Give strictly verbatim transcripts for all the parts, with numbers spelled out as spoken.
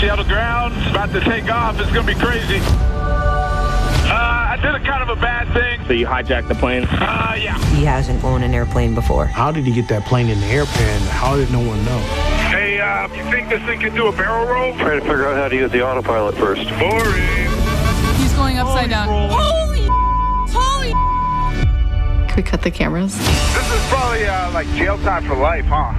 See how the ground's about to take off. It's going to be crazy. Uh, I did a kind of a bad thing. So you hijacked the plane? Uh, yeah. He hasn't flown an airplane before. How did he get that plane in the airplane? How did no one know? Hey, uh, you think this thing can do a barrel roll? Trying to figure out how to use the autopilot first. Boring. He's going upside down. Holy, holy. Can we cut the cameras? This is probably uh, like jail time for life, huh?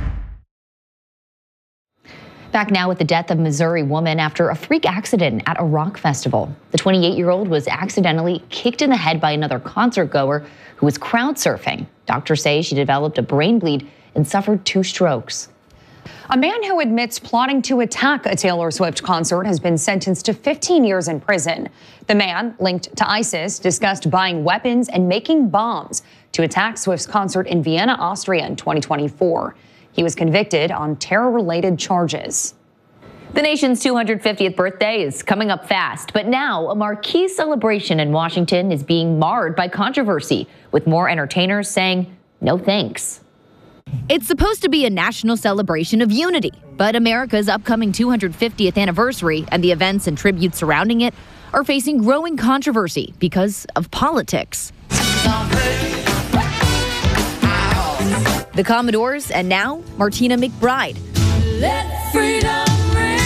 Back now with the death of a Missouri woman after a freak accident at a rock festival. The twenty-eight-year-old was accidentally kicked in the head by another concert goer who was crowd surfing. Doctors say she developed a brain bleed and suffered two strokes. A man who admits plotting to attack a Taylor Swift concert has been sentenced to fifteen years in prison. The man, linked to ISIS, discussed buying weapons and making bombs to attack Swift's concert in Vienna, Austria in twenty twenty-four. He was convicted on terror-related charges. The nation's two hundred fiftieth birthday is coming up fast, but now a marquee celebration in Washington is being marred by controversy, with more entertainers saying no thanks. It's supposed to be a national celebration of unity, but America's upcoming two hundred fiftieth anniversary and the events and tributes surrounding it are facing growing controversy because of politics. The Commodores and now Martina McBride Let freedom ring.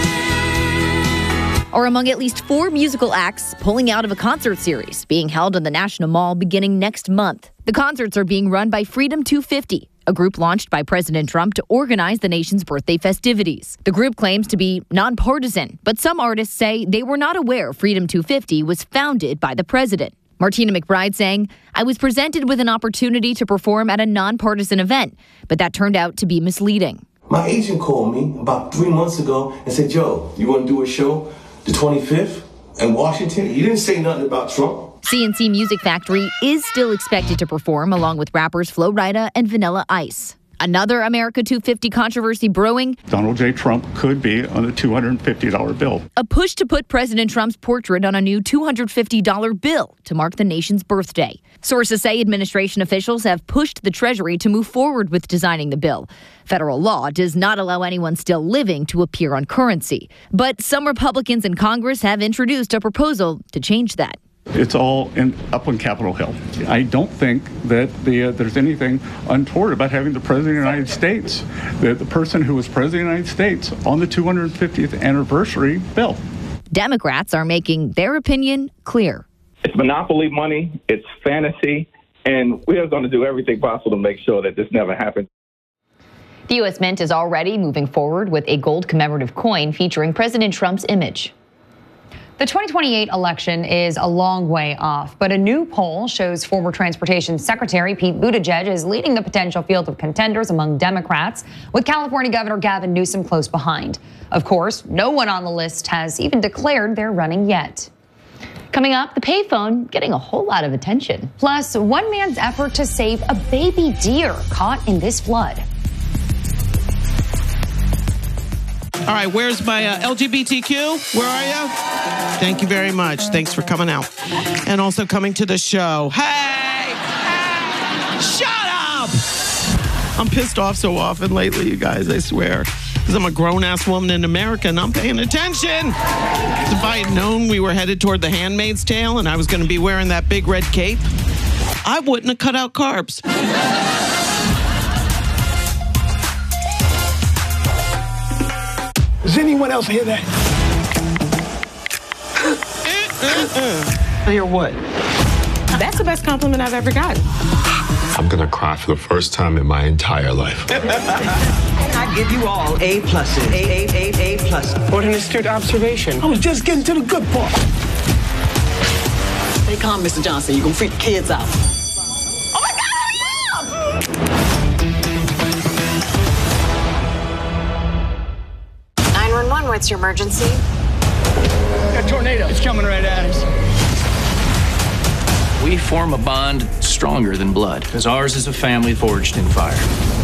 are among at least four musical acts pulling out of a concert series being held in the National Mall beginning next month. The concerts are being run by Freedom two fifty, a group launched by President Trump to organize the nation's birthday festivities. The group claims to be nonpartisan, but some artists say they were not aware Freedom two fifty was founded by the president. Martina McBride saying, I was presented with an opportunity to perform at a nonpartisan event, but that turned out to be misleading. My agent called me about three months ago and said, Joe, you want to do a show the twenty-fifth in Washington? He didn't say nothing about Trump. C N C Music Factory is still expected to perform along with rappers Flo Rida and Vanilla Ice. Another America two fifty controversy brewing. Donald J. Trump could be on a two hundred fifty dollar bill. A push to put President Trump's portrait on a new two hundred fifty dollar bill to mark the nation's birthday. Sources say administration officials have pushed the Treasury to move forward with designing the bill. Federal law does not allow anyone still living to appear on currency. But some Republicans in Congress have introduced a proposal to change that. It's all in, up on Capitol Hill. I don't think that the, uh, there's anything untoward about having the President of the United States, the, the person who was President of the United States, on the two hundred fiftieth anniversary bill. Democrats are making their opinion clear. It's monopoly money, it's fantasy, and we are going to do everything possible to make sure that this never happens. The U S Mint is already moving forward with a gold commemorative coin featuring President Trump's image. The twenty twenty-eight election is a long way off, but a new poll shows former Transportation Secretary Pete Buttigieg is leading the potential field of contenders among Democrats, with California Governor Gavin Newsom close behind. Of course, no one on the list has even declared they're running yet. Coming up, the payphone getting a whole lot of attention. Plus, one man's effort to save a baby deer caught in this flood. All right, where's my uh, L G B T Q? Where are you? Thank you very much. Thanks for coming out. And also coming to the show. Hey! Hey! Shut up! I'm pissed off so often lately, you guys, I swear. Because I'm a grown-ass woman in America and I'm paying attention. If I had known we were headed toward The Handmaid's Tale and I was going to be wearing that big red cape, I wouldn't have cut out carbs. Does anyone else hear that? Hear what? That's the best compliment I've ever gotten. I'm gonna cry for the first time in my entire life. I give you all A pluses. A, A, A, A plus. What an astute observation. I was just getting to the good part. Stay calm, Mister Johnson. You're gonna freak the kids out. Oh my God, hurry up! nine one one, what's your emergency? That tornado is coming right at us. We form a bond stronger than blood, because ours is a family forged in fire.